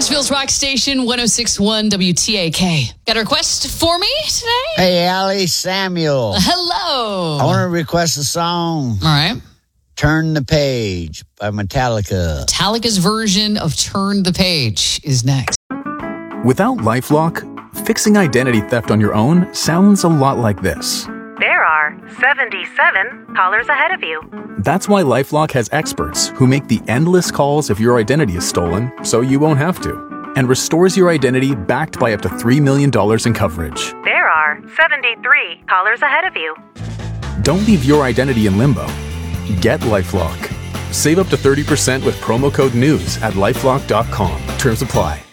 Nashville's rock station, 106.1 WTAK. Got a request for me today? Hey, Ali Samuel. Hello. I want to request a song. All right. Turn the Page by Metallica. Metallica's version of Turn the Page is next. Without LifeLock, fixing identity theft on your own sounds a lot like this. There are 77 callers ahead of you. That's why LifeLock has experts who make the endless calls if your identity is stolen so you won't have to, and restores your identity backed by up to $3 million in coverage. There are 73 callers ahead of you. Don't leave your identity in limbo. Get LifeLock. Save up to 30% with promo code NEWS at LifeLock.com. Terms apply.